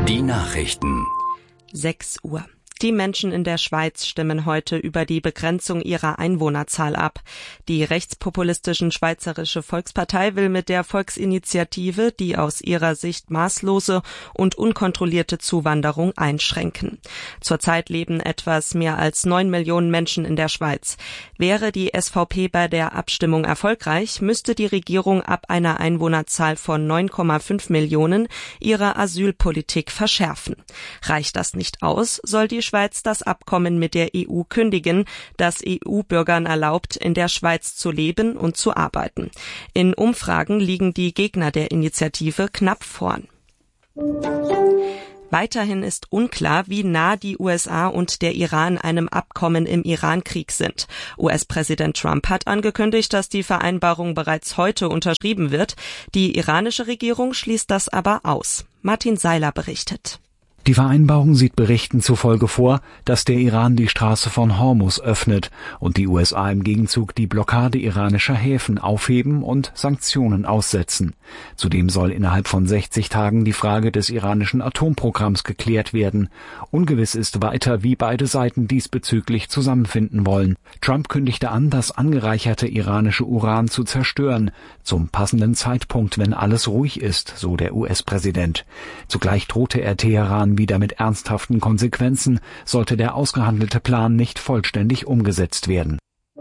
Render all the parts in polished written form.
Die Nachrichten. 6 Uhr. Die Menschen in der Schweiz stimmen heute über die Begrenzung ihrer Einwohnerzahl ab. Die rechtspopulistischen Schweizerische Volkspartei will mit der Volksinitiative die aus ihrer Sicht maßlose und unkontrollierte Zuwanderung einschränken. Zurzeit leben etwas mehr als 9 Millionen Menschen in der Schweiz. Wäre die SVP bei der Abstimmung erfolgreich, müsste die Regierung ab einer Einwohnerzahl von 9,5 Millionen ihre Asylpolitik verschärfen. Reicht das nicht aus, soll die Schweiz das Abkommen mit der EU kündigen, das EU-Bürgern erlaubt, in der Schweiz zu leben und zu arbeiten. In Umfragen liegen die Gegner der Initiative knapp vorn. Weiterhin ist unklar, wie nah die USA und der Iran einem Abkommen im Irankrieg sind. US-Präsident Trump hat angekündigt, dass die Vereinbarung bereits heute unterschrieben wird. Die iranische Regierung schließt das aber aus. Martin Seiler berichtet. Die Vereinbarung sieht Berichten zufolge vor, dass der Iran die Straße von Hormuz öffnet und die USA im Gegenzug die Blockade iranischer Häfen aufheben und Sanktionen aussetzen. Zudem soll innerhalb von 60 Tagen die Frage des iranischen Atomprogramms geklärt werden. Ungewiss ist weiter, wie beide Seiten diesbezüglich zusammenfinden wollen. Trump kündigte an, das angereicherte iranische Uran zu zerstören, zum passenden Zeitpunkt, wenn alles ruhig ist, so der US-Präsident. Zugleich drohte er Teheran wieder mit ernsthaften Konsequenzen, sollte der ausgehandelte Plan nicht vollständig umgesetzt werden.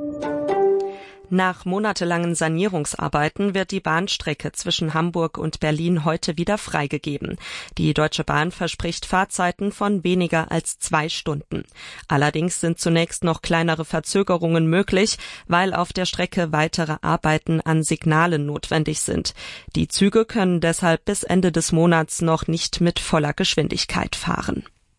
Nach monatelangen Sanierungsarbeiten wird die Bahnstrecke zwischen Hamburg und Berlin heute wieder freigegeben. Die Deutsche Bahn verspricht Fahrzeiten von weniger als 2 Stunden. Allerdings sind zunächst noch kleinere Verzögerungen möglich, weil auf der Strecke weitere Arbeiten an Signalen notwendig sind. Die Züge können deshalb bis Ende des Monats noch nicht mit voller Geschwindigkeit fahren.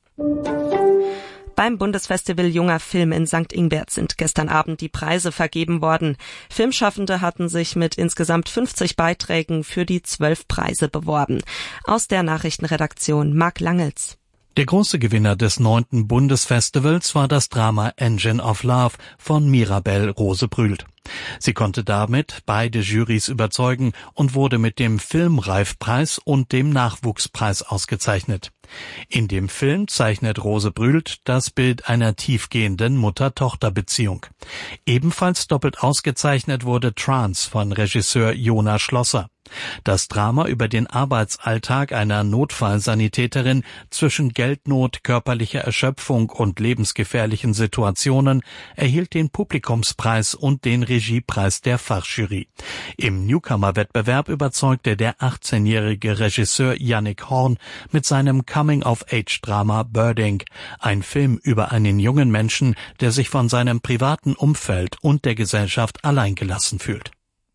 Beim Bundesfestival Junger Film in St. Ingbert sind gestern Abend die Preise vergeben worden. Filmschaffende hatten sich mit insgesamt 50 Beiträgen für die 12 Preise beworben. Aus der Nachrichtenredaktion Marc Langels. Der große Gewinner des 9. Bundesfestivals war das Drama Engine of Love von Mirabel Rose-Brühlt. Sie konnte damit beide Jurys überzeugen und wurde mit dem Filmreifpreis und dem Nachwuchspreis ausgezeichnet. In dem Film zeichnet Rose-Brühlt das Bild einer tiefgehenden Mutter-Tochter-Beziehung. Ebenfalls doppelt ausgezeichnet wurde Trance von Regisseur Jona Schlosser. Das Drama über den Arbeitsalltag einer Notfallsanitäterin zwischen Geldnot, körperlicher Erschöpfung und lebensgefährlichen Situationen erhielt den Publikumspreis und den Regiepreis der Fachjury. Im Newcomer-Wettbewerb überzeugte der 18-jährige Regisseur Yannick Horn mit seinem Coming-of-Age-Drama Birding, ein Film über einen jungen Menschen, der sich von seinem privaten Umfeld und der Gesellschaft alleingelassen fühlt.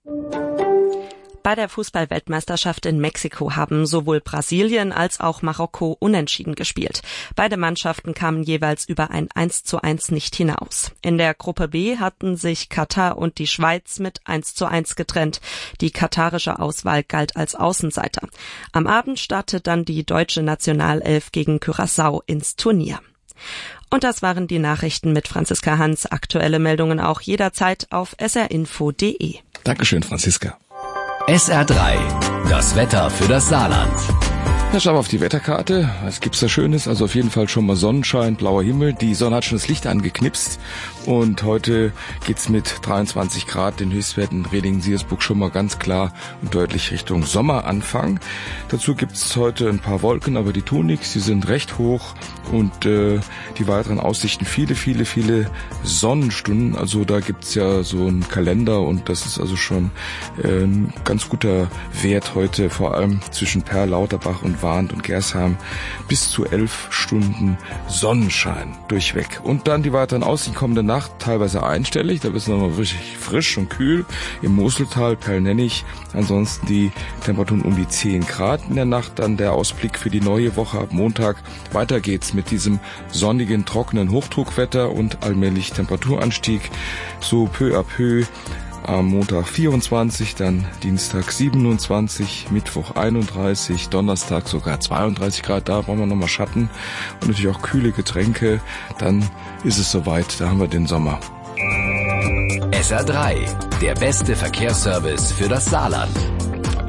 Bei der Fußball-Weltmeisterschaft in Mexiko haben sowohl Brasilien als auch Marokko unentschieden gespielt. Beide Mannschaften kamen jeweils über ein 1:1 nicht hinaus. In der Gruppe B hatten sich Katar und die Schweiz mit 1:1 getrennt. Die katarische Auswahl galt als Außenseiter. Am Abend startet dann die deutsche Nationalelf gegen Curaçao ins Turnier. Und das waren die Nachrichten mit Franziska Hans. Aktuelle Meldungen auch jederzeit auf srinfo.de. Dankeschön, Franziska. SR3, das Wetter für das Saarland. Ja, schauen wir auf die Wetterkarte. Was gibt's da Schönes? Also auf jeden Fall schon mal Sonnenschein, blauer Himmel. Die Sonne hat schon das Licht angeknipst. Und heute geht's mit 23 Grad, den Höchstwerten Redingen-Siersburg schon mal ganz klar und deutlich Richtung Sommeranfang. Dazu gibt's heute ein paar Wolken, aber die tun nichts. Die sind recht hoch und die weiteren Aussichten viele Sonnenstunden. Also da gibt's ja so einen Kalender und das ist also schon ein ganz guter Wert heute, vor allem zwischen Perl, Lauterbach und Warnt und Gersheim. Bis zu 11 Stunden Sonnenschein durchweg. Und dann die weiteren Aussichten kommende Nacht teilweise einstellig, da wird es nochmal richtig frisch und kühl. Im Moseltal, Perl-Nennig, ansonsten die Temperaturen um die 10 Grad in der Nacht. Dann der Ausblick für die neue Woche ab Montag. Weiter geht's mit diesem sonnigen, trockenen Hochdruckwetter und allmählich Temperaturanstieg. So peu à peu. Am Montag 24, dann Dienstag 27, Mittwoch 31, Donnerstag sogar 32 Grad, da brauchen wir nochmal Schatten und natürlich auch kühle Getränke, dann ist es soweit, da haben wir den Sommer. SR3, der beste Verkehrsservice für das Saarland.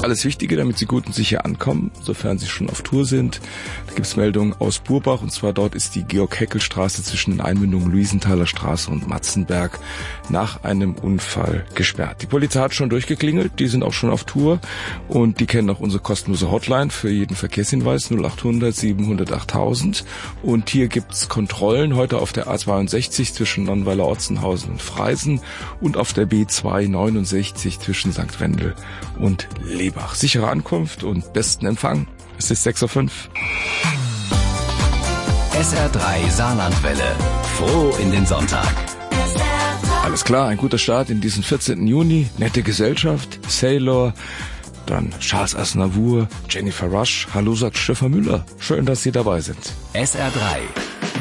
Alles Wichtige, damit Sie gut und sicher ankommen, sofern Sie schon auf Tour sind. Da gibt es Meldungen aus Burbach, und zwar dort ist die Georg-Heckel-Straße zwischen den Einmündungen Luisenthaler Straße und Matzenberg nach einem Unfall gesperrt. Die Polizei hat schon durchgeklingelt, die sind auch schon auf Tour und die kennen auch unsere kostenlose Hotline für jeden Verkehrshinweis 0800 700 8000. Und hier gibt's Kontrollen heute auf der A62 zwischen Nonnweiler-Otzenhausen und Freisen und auf der B269 zwischen St. Wendel und Lebach. Sichere Ankunft und besten Empfang. Es ist 6:05 Uhr. SR3 Saarlandwelle. Froh in den Sonntag. Alles klar, ein guter Start in diesen 14. Juni. Nette Gesellschaft, Sailor, dann Charles Aznavour, Jennifer Rush. Hallo, sagt Stefan Müller. Schön, dass Sie dabei sind. SR3